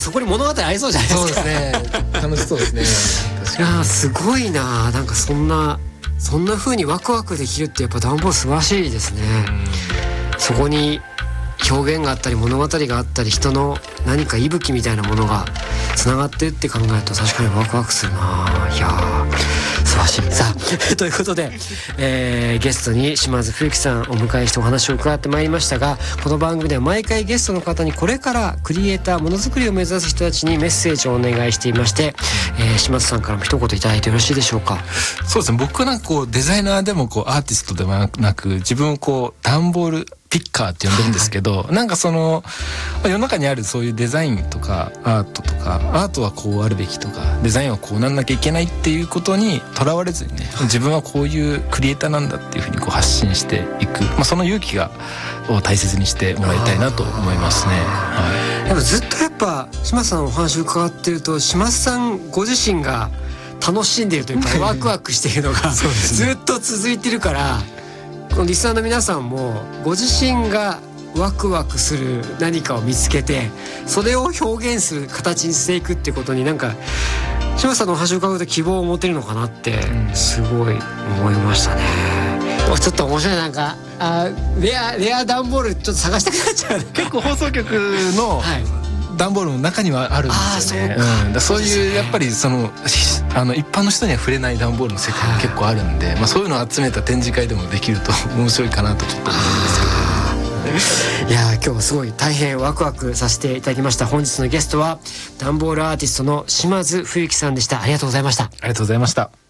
そこに物語ありそうじゃないですか。 そうですね、楽しそうですね。 いやすごいな。なんかそんな風にワクワクできるってやっぱ段ボール素晴らしいですね。そこに表現があったり物語があったり人の何か息吹みたいなものがつながってるって考えると確かにワクワクするな。いや素晴らしい。さあということで、ゲストに島津冬樹さんをお迎えしてお話を伺ってまいりましたが、この番組では毎回ゲストの方にこれからクリエイターものづくりを目指す人たちにメッセージをお願いしていまして、島津さんからも一言いただいてよろしいでしょうか。 そうですね、僕なんかこうデザイナーでもこうアーティストでもなく自分をこう段ボールピッカーって呼んでるんですけど、なんかその世の中にあるそういうデザインとかアートとか、アートはこうあるべきとかデザインはこうなんなきゃいけないっていうことにとらわれずにね、自分はこういうクリエイターなんだっていうふうにこう発信していく、その勇気を大切にしてもらいたいなと思いますね。はい、 でもずっとやっぱ島津さんのお話を伺ってると島津さんご自身が楽しんでいるというかワクワクしているのがずっと続いてるから、このリスナーの皆さんもご自身がワクワクする何かを見つけてそれを表現する形にしていくってことになんか島津さんのお話を伺うと希望を持てるのかなってすごい思いましたね。ちょっと面白い。なんかレア段ボールちょっと探したくなっちゃう。 結構放送局の段ボールの中にはあるんですよね。そういうやっぱりその一般の人には触れない段ボールの世界が結構あるんで、そういうのを集めた展示会でもできると面白いかなとちょっと思うんですけど。 いや今日はすごい大変ワクワクさせていただきました。本日のゲストは段ボールアーティストの島津冬樹さんでした。ありがとうございました。 ありがとうございました。